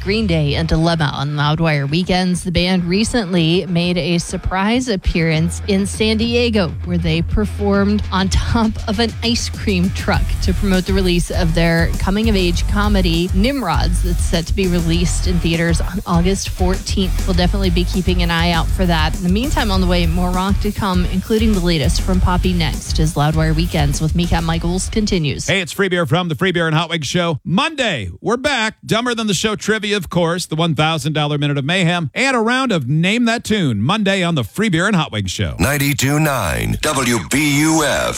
Green Day and Dilemma on Loudwire Weekends. The band recently made a surprise appearance in San Diego, where they performed on top of an ice cream truck to promote the release of their coming-of-age comedy, Nimrods, that's set to be released in theaters on August 14th. We'll definitely be keeping an eye out for that. In the meantime, on the way, more rock to come, including the latest from Poppy next, as Loudwire Weekends with Mika Michaels continues. Hey, it's Free Beer from the Free Beer and Hot Wings Show. Monday, we're back. Dumber Than the Show trivia, of course, the $1,000 Minute of Mayhem, and a round of Name That Tune. Monday on the Free Beer and Hot Wings Show. 92.9 WBUF.